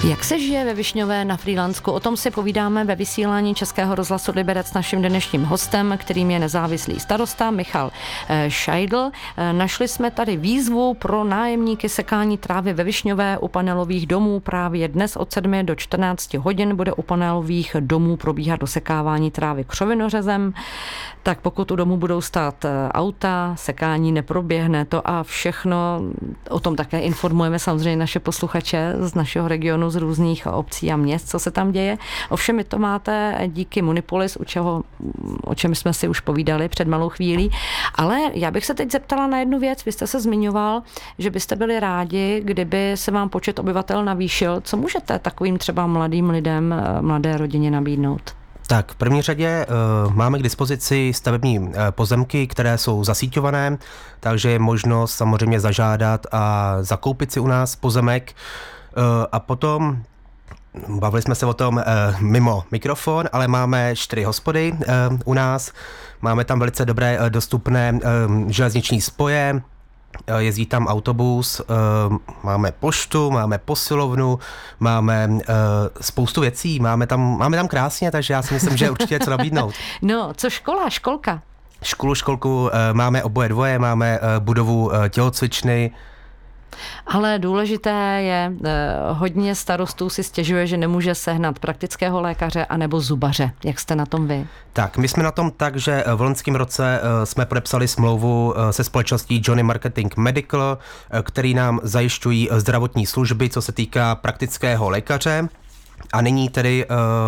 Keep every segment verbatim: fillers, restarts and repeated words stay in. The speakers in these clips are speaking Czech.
Jak se žije ve Višňové na Frýlansku? O tom si povídáme ve vysílání Českého rozhlasu Liberec s naším dnešním hostem, kterým je nezávislý starosta Michal Šajdl. Našli jsme tady výzvu pro nájemníky sekání trávy ve Višňové u panelových domů. Právě dnes od sedmi do čtrnácti hodin bude u panelových domů probíhat dosekávání trávy křovinořezem. Tak pokud u domu budou stát auta, sekání neproběhne to a všechno. O tom také informujeme samozřejmě naše posluchače z našeho regionu, z různých obcí a měst, co se tam děje. Ovšem vy to máte díky Munipolis, u čeho, o čem jsme si už povídali před malou chvílí. Ale já bych se teď zeptala na jednu věc. Vy jste se zmiňoval, že byste byli rádi, kdyby se vám počet obyvatel navýšil. Co můžete takovým třeba mladým lidem, mladé rodině nabídnout? Tak v první řadě uh, máme k dispozici stavební uh, pozemky, které jsou zasíťované, takže je možnost samozřejmě zažádat a zakoupit si u nás pozemek. Uh, a potom, bavili jsme se o tom uh, mimo mikrofon, ale máme čtyři hospody uh, u nás. Máme tam velice dobré uh, dostupné uh, železniční spoje, jezdí tam autobus, máme poštu, máme posilovnu, máme spoustu věcí, máme tam, máme tam krásně, takže já si myslím, že určitě je co nabídnout. No, co škola, školka? Školu, školku, máme oboje dvoje, máme budovu tělocvičny. Ale důležité je, hodně starostů si stěžuje, že nemůže sehnat praktického lékaře anebo zubaře. Jak jste na tom vy? Tak, my jsme na tom tak, že v loňském roce jsme podepsali smlouvu se společností Johnny Marketing Medical, který nám zajišťují zdravotní služby, co se týká praktického lékaře. A nyní tedy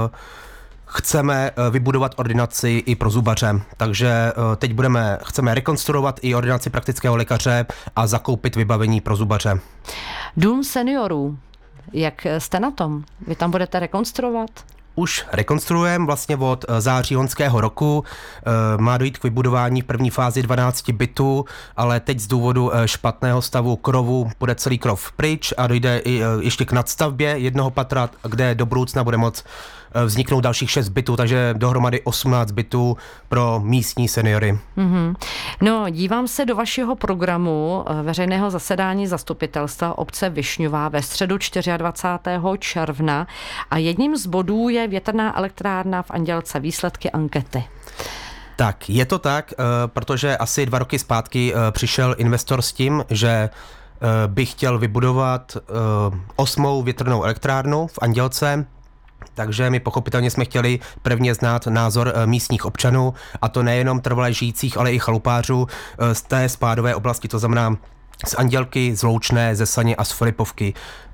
chceme vybudovat ordinaci i pro zubaře, takže teď budeme, chceme rekonstruovat i ordinaci praktického lékaře a zakoupit vybavení pro zubaře. Dům seniorů, jak jste na tom? Vy tam budete rekonstruovat? Už rekonstruujeme vlastně od září loňského roku. Má dojít k vybudování v první fázi dvanácti bytů, ale teď z důvodu špatného stavu krovu bude celý krov pryč a dojde i ještě k nadstavbě jednoho patra, kde do budoucna bude moc vzniknout dalších šest bytů, takže dohromady osmnáct bytů pro místní seniory. Mm-hmm. No, dívám se do vašeho programu veřejného zasedání zastupitelstva obce Višňová ve středu dvacátého čtvrtého června a jedním z bodů je větrná elektrárna v Andělce, výsledky ankety. Tak, je to tak, protože asi dva roky zpátky přišel investor s tím, že by chtěl vybudovat osmou větrnou elektrárnu v Andělce. Takže my pochopitelně jsme chtěli prvně znát názor místních občanů, a to nejenom trvale žijících, ale i chalupářů z té spádové oblasti, to znamená z Andělky, z Loučné, ze Saně a z Filipovky.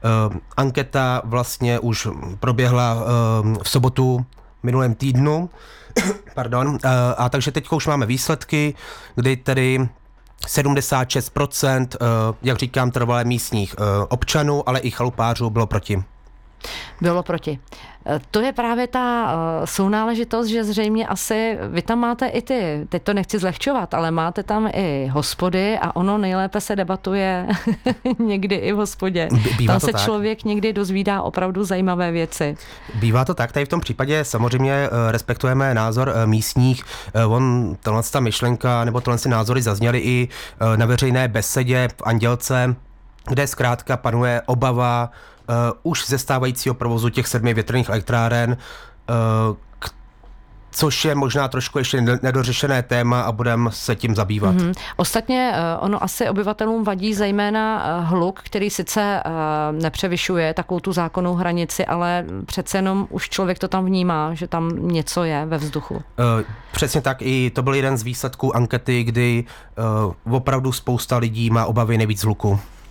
Anketa vlastně už proběhla v sobotu minulém týdnu, pardon, a takže teď už máme výsledky, kdy tedy sedmdesát šest procent, jak říkám, trvalé místních občanů, ale i chalupářů bylo proti. Bylo proti. To je právě ta sounáležitost, že zřejmě asi vy tam máte i ty, teď to nechci zlehčovat, ale máte tam i hospody a ono nejlépe se debatuje někdy i v hospodě. Bývá tam to se tak. Člověk někdy dozvídá opravdu zajímavé věci. Bývá to tak, tady v tom případě samozřejmě respektujeme názor místních. On, tohle ta myšlenka nebo tohle názory zazněly i na veřejné besedě v Andělce, kde zkrátka panuje obava Uh, už ze stávajícího provozu těch sedmi větrných elektráren, uh, k, což je možná trošku ještě nedořešené téma a budeme se tím zabývat. Mm-hmm. Ostatně uh, ono asi obyvatelům vadí zejména uh, hluk, který sice uh, nepřevyšuje takovou tu zákonnou hranici, ale přece jenom už člověk to tam vnímá, že tam něco je ve vzduchu. Uh, přesně tak, i to byl jeden z výsledků ankety, kdy uh, opravdu spousta lidí má obavy nejvíc z hluku.